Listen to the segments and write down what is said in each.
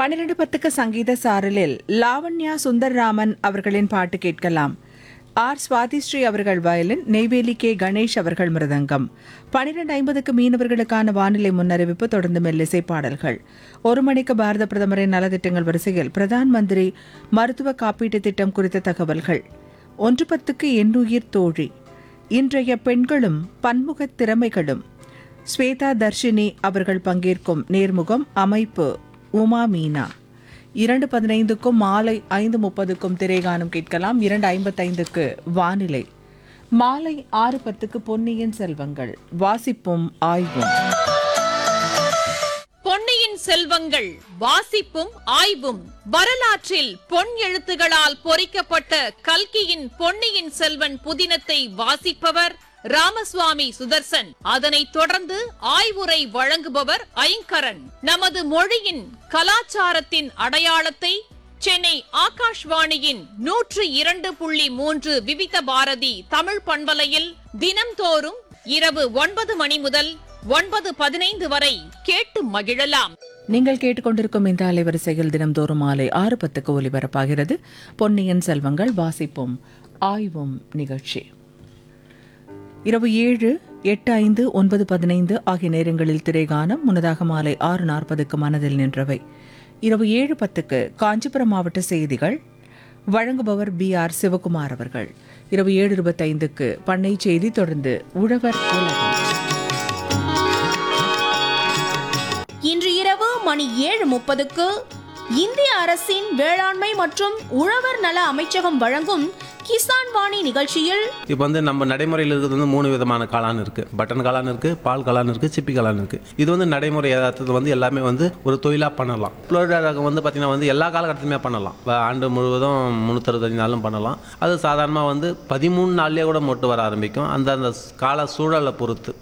12:10 சங்கீத சாரலில் லாவண்யா சுந்தர்ராமன் அவர்களின் பாட்டு கேட்கலாம். ஆர் சுவாதிஸ்ரீ அவர்கள் வயலின், நெய்வேலி கே கணேஷ் அவர்கள் மிருதங்கம். 12:50 மீனவர்களுக்கான வானிலை முன்னறிவிப்பு, தொடர்ந்து மெல்லிசை பாடல்கள். 1 மணிக்கு பாரத பிரதமரின் நலத்திட்டங்கள் வரிசையில் பிரதான் மந்திரி மருத்துவ காப்பீட்டு திட்டம் குறித்த தகவல்கள். 1:10 எண்ணுயிர் தோழி, இன்றைய பெண்களும் பன்முகத் திறமைகளும், ஸ்வேதா தர்ஷினி அவர்கள் பங்கேற்கும் நேர்முகம். அமைப்பு உமா மீனா. 2:15 மாலை 5:30 திரைகானம் கேட்கலாம். 2:55 வானிலை. மாலை 6:10 பொன்னியின் செல்வங்கள், வாசிப்பும் ஆய்வும். பொன்னியின் செல்வங்கள் வாசிப்பும் ஆய்வும். வரலாற்றில் பொன் எழுத்துகளால் பொறிக்கப்பட்ட கல்கியின் பொன்னியின் செல்வன் புதினத்தை வாசிப்பவர் ராமசுவாமி சுதர்சன். அதனைத் தொடர்ந்து ஆய்வுரை வழங்குபவர் ஐங்கரன். நமது மொழியின் கலாச்சாரத்தின் அடையாளத்தை சென்னை ஆகாஷ்வாணியின் 102.3 விவித பாரதி தமிழ் பண்பலையில் தினம்தோறும் இரவு 9 மணி முதல் 9:15 வரை கேட்டு மகிழலாம். நீங்கள் கேட்டுக்கொண்டிருக்கும் இந்த அலைவரிசையில் தினம்தோறும் மாலை 6:10 ஒலிபரப்பாகிறது பொன்னியின் செல்வங்கள், வாசிப்பும் ஆய்வும் நிகழ்ச்சி. இரவு 7, 8, 5, 9, 15 ஆகிய நேரங்களில் திரைகானம். முன்னதாக மாலை 6:40 மனதில் நின்றவை. இரவு 7:10 காஞ்சிபுரம் மாவட்ட செய்திகள், வழங்குபவர் BR சிவகுமார் அவர்கள். இரவு 7:25 பண்ணை செய்தி, தொடர்ந்து உழவர் உலகம். இன்று இரவு மணி 7:30 இந்திய அரசின் வேளாண்மை மற்றும் உழவர் நல அமைச்சகம் வழங்கும் கிசான் வாணி நிகழ்ச்சியில் இப்போ நம்ம நடைமுறையில் இருக்கிறது 3 விதமான காளான் இருக்கு. பட்டன் காளான் இருக்கு, பால் காளான் இருக்கு, சிப்பி காளான் இருக்கு. இது நடைமுறை யதார்த்தத்தில் எல்லாமே ஒரு தொழிலாக பண்ணலாம். புளோரிடா ரகம் பார்த்தீங்கன்னா எல்லா காலகட்டத்திலுமே பண்ணலாம். ஆண்டு முழுவதும் 365 நாளும் பண்ணலாம். அது சாதாரணமாக 13 நாள்லேயே கூட மொட்டு வர ஆரம்பிக்கும், அந்த கால சூழலை பொறுத்து.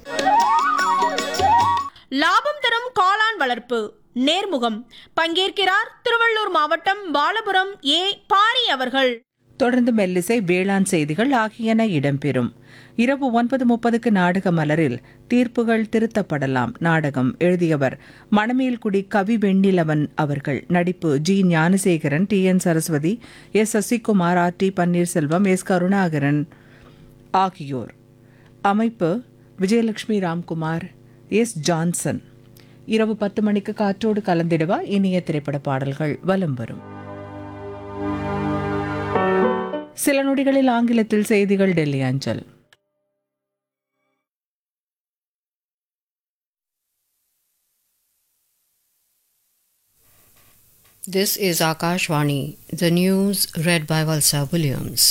லாபம் தரும் காளான் வளர்ப்பு நேர்முகம். பங்கேற்கிறார் திருவள்ளூர் மாவட்டம் பாலபுரம் பாரி அவர்கள். தொடர்ந்து மெல்லிசை, வேளாண் செய்திகள் ஆகியன இடம்பெறும். இரவு 9:30 நாடக மலரில் தீர்ப்புகள் திருத்தப்படலாம். நாடகம் எழுதியவர் மணமேல்குடி கவி வெண்ணிலவன் அவர்கள். நடிப்பு G Gnanasekaran, TN Saraswati, S Sasikumar, RT Panneerselvam, S Karunakaran ஆகியோர். அமைப்பு விஜயலட்சுமி ராம்குமார், S ஜான்சன். இரவு 10 மணிக்கு காற்றோடு கலந்திடவா இனிய திரைப்பட பாடல்கள் வலம் வரும். சில நொடிகளில் ஆங்கிலத்தில் செய்திகள் டெல்லி அஞ்சல். This is Akashvani, the news read by Valsa Williams.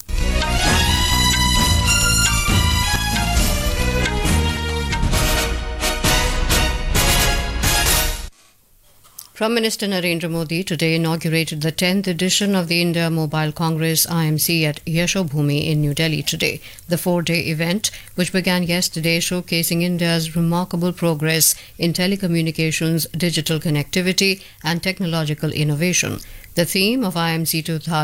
Prime Minister Narendra Modi today inaugurated the 10th edition of the India Mobile Congress IMC at Yashobhoomi in New Delhi today. The 4-day event, which began yesterday, showcasing India's remarkable progress in telecommunications, digital connectivity and technological innovation. The theme of IMC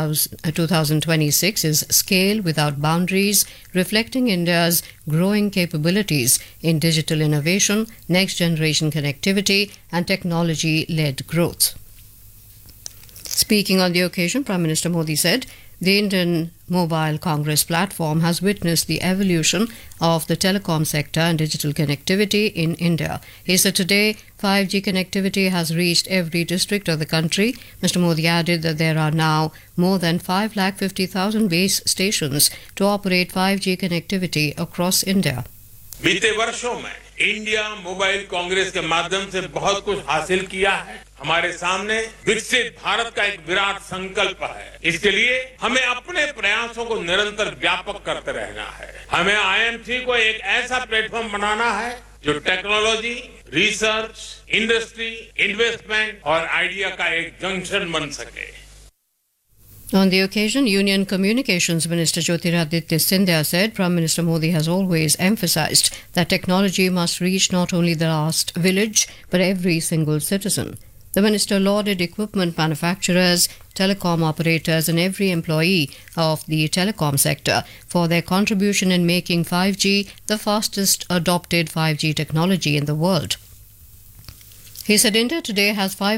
2026 is Scale Without Boundaries, reflecting India's growing capabilities in digital innovation, next-generation connectivity and technology-led growth. Speaking on the occasion, Prime Minister Modi said, the Indian Mobile Congress platform has witnessed the evolution of the telecom sector and digital connectivity in India. He said today 5G connectivity has reached every district of the country. Mr. Modi added that there are now more than 550,000 base stations to operate 5G connectivity across India. बीते वर्षों में India mobile Congress के माध्यम से बहुत कुछ हासिल किया है. हमारे सामने विकसित भारत का एक विराट संकल्प है. इसके लिए हमें अपने प्रयासों को निरंतर व्यापक करते रहना है. हमें IMC को एक ऐसा प्लेटफॉर्म बनाना है जो टेक्नोलॉजी, रिसर्च, इंडस्ट्री, इन्वेस्टमेंट और आइडिया का एक जंक्शन बन सके. On the occasion, Union Communications Minister Jyotiraditya Scindia said Prime Minister Modi has always emphasized that technology must reach not only the last village but every single citizen. The minister lauded equipment manufacturers, telecom operators and every employee of the telecom sector for their contribution in making 5G the fastest adopted 5G technology in the world. He said India today has 5